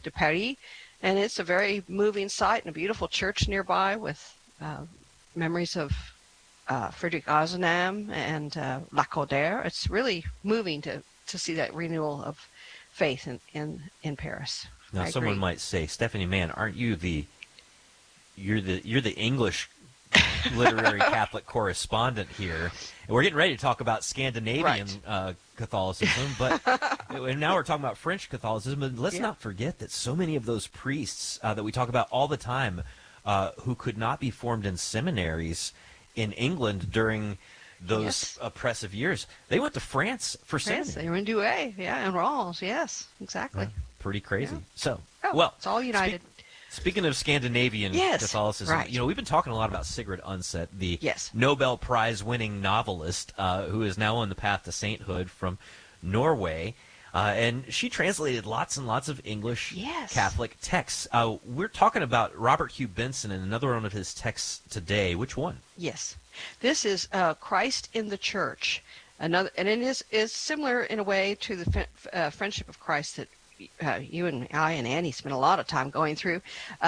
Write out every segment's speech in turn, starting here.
de Paris, and it's a very moving sight and a beautiful church nearby with memories of Friedrich Ozanam and Lacordaire. It's really moving to see that renewal of faith in Paris. Now, someone might say, Stephanie Mann, aren't you you're the English literary Catholic correspondent here? And we're getting ready to talk about Scandinavian Catholicism, but and now we're talking about French Catholicism. But let's not forget that so many of those priests that we talk about all the time, who could not be formed in seminaries in England during those oppressive years, they went to France for seminary. They were in Douai, and Reims, yes, exactly. Yeah, pretty crazy. Yeah. So, it's all united. Speaking of Scandinavian Catholicism, we've been talking a lot about Sigrid Undset, the Nobel Prize-winning novelist who is now on the path to sainthood from Norway. And she translated lots and lots of English Catholic texts. We're talking about Robert Hugh Benson and another one of his texts today. Which one? Yes. This is Christ in the Church. And it is similar in a way to the Friendship of Christ that you and I and Annie spent a lot of time going through.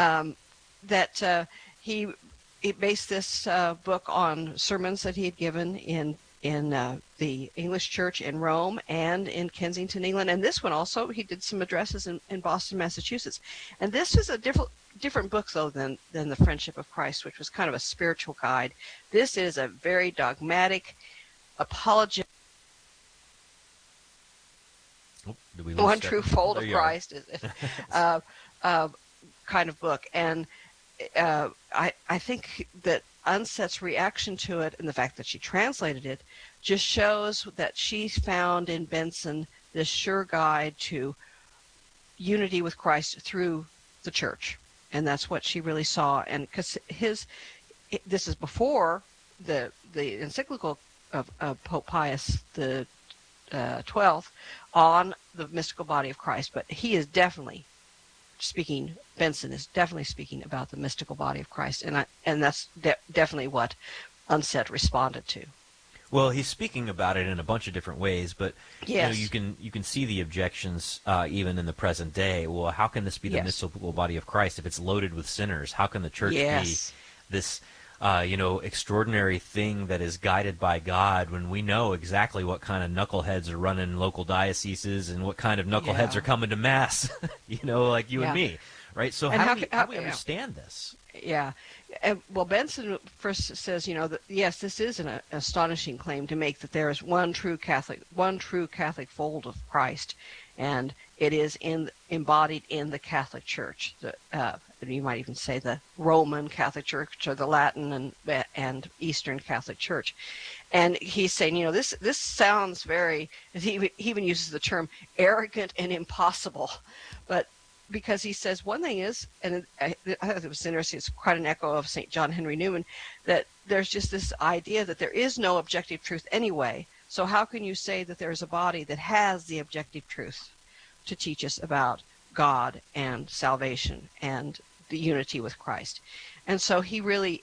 He based this book on sermons that he had given in the English church in Rome and in Kensington, England. And this one also, he did some addresses in Boston, Massachusetts. And this is a different book, though, than the Friendship of Christ, which was kind of a spiritual guide. This is a very dogmatic, apologetic, one true fold of Christ kind of book. And I think that Undset's reaction to it and the fact that she translated it just shows that she found in Benson this sure guide to unity with Christ through the church. And that's what she really saw. And because this is before the encyclical of Pope Pius the 12th on the mystical body of Christ, but he is definitely speaking. Benson is definitely speaking about the mystical body of Christ, and that's definitely what Undset responded to. Well, he's speaking about it in a bunch of different ways, but you can see the objections even in the present day. Well, how can this be the mystical body of Christ if it's loaded with sinners? How can the church be this extraordinary thing that is guided by God when we know exactly what kind of knuckleheads are running local dioceses and what kind of knuckleheads are coming to Mass, like you and me, right? So how do we understand this? Yeah. Well, Benson first says, that, yes, this is an astonishing claim to make, that there is one true Catholic fold of Christ, and it is embodied in the Catholic Church. You might even say the Roman Catholic Church or the Latin and Eastern Catholic Church. And he's saying, this sounds very, he even uses the term arrogant and impossible, but because he says one thing is, and I thought it was interesting, it's quite an echo of St. John Henry Newman, that there's just this idea that there is no objective truth anyway. So how can you say that there's a body that has the objective truth to teach us about God and salvation and the unity with Christ? And so he really,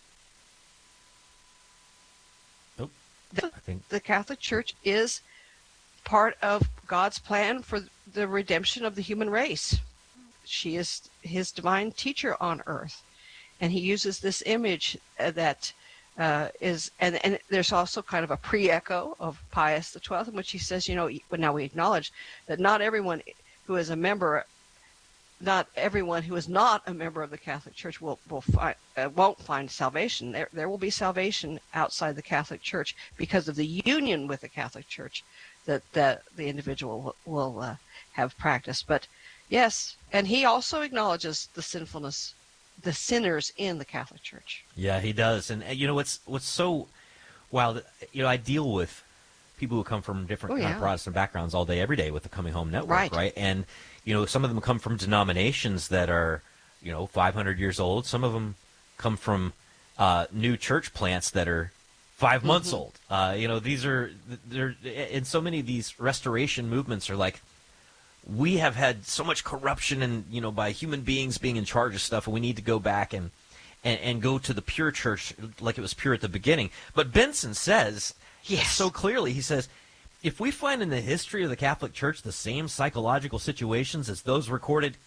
the Catholic Church is part of God's plan for the redemption of the human race. She is his divine teacher on earth. And he uses this image that is, and there's also kind of a pre-echo of Pius the 12th, in which he says, now we acknowledge that not everyone who is a member, not everyone who is not a member of the Catholic Church won't find salvation. There will be salvation outside the Catholic Church because of the union with the Catholic Church that the individual will have practiced. But yes, and he also acknowledges the sinfulness, the sinners in the Catholic Church. Yeah, he does. And what's so wild, I deal with people who come from different kind of Protestant backgrounds all day, every day with the Coming Home Network, right? And, some of them come from denominations that are, 500 years old. Some of them come from new church plants that are 5 months old. And so many of these restoration movements are like, we have had so much corruption and, by human beings being in charge of stuff, and we need to go back and go to the pure church like it was pure at the beginning. But Benson says, so clearly, he says, if we find in the history of the Catholic Church the same psychological situations as those recorded